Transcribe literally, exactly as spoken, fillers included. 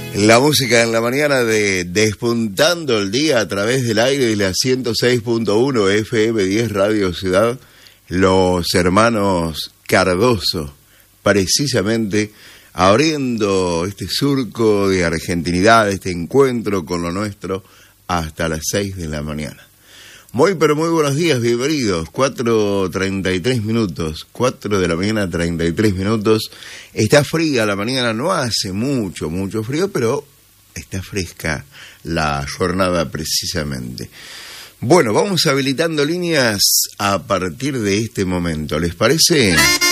La música en la mañana de Despuntando el Día a través del aire de la ciento seis punto uno F M diez Radio Ciudad. Los hermanos Cardoso, precisamente abriendo este surco de argentinidad, este encuentro con lo nuestro hasta las seis de la mañana. Muy pero muy buenos días, bienvenidos. cuatro treinta y tres minutos, cuatro de la mañana, treinta y tres minutos. Está fría la mañana, no hace mucho, mucho frío, pero está fresca la jornada precisamente. Bueno, vamos habilitando líneas a partir de este momento, ¿les parece?